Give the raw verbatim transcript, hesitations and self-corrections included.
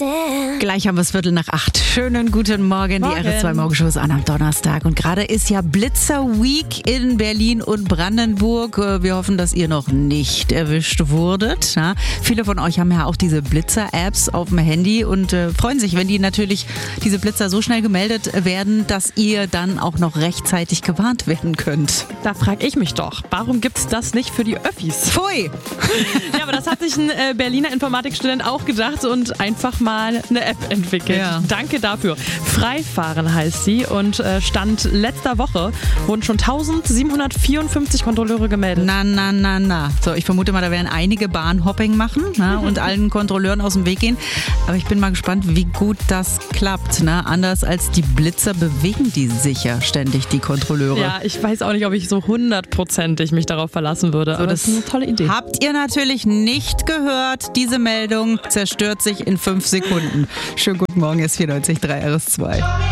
Gleich haben wir es Viertel nach acht. Schönen guten Morgen, Morgen. Die R S zwei Morgenshow ist an am Donnerstag. Und gerade ist ja Blitzer Week in Berlin und Brandenburg. Wir hoffen, dass ihr noch nicht erwischt wurdet. Ja, viele von euch haben ja auch diese Blitzer-Apps auf dem Handy und äh, freuen sich, wenn die natürlich, diese Blitzer so schnell gemeldet werden, dass ihr dann auch noch rechtzeitig gewarnt werden könnt. Da frage ich mich doch, warum gibt's das nicht für die Öffis? Pfui! Ja, aber das hat sich ein äh, Berliner Informatikstudent auch gedacht und einfach mal eine App entwickelt. Ja. Danke dafür. Freifahren heißt sie und äh, Stand letzter Woche wurden schon eintausendsiebenhundertvierundfünfzig Kontrolleure gemeldet. Na, na, na, na. So, ich vermute mal, da werden einige Bahnhopping machen, na, und allen Kontrolleuren aus dem Weg gehen. Aber ich bin mal gespannt, wie gut das klappt. Na. Anders als die Blitzer bewegen die sich ja ständig, die Kontrolleure. Ja, ich weiß auch nicht, ob ich so hundertprozentig mich darauf verlassen würde. So, aber das ist eine tolle Idee. Habt ihr natürlich nicht gehört. Diese Meldung zerstört sich in fünf Sekunden. Schönen guten Morgen, ist vierundneunzig Komma drei R S zwei.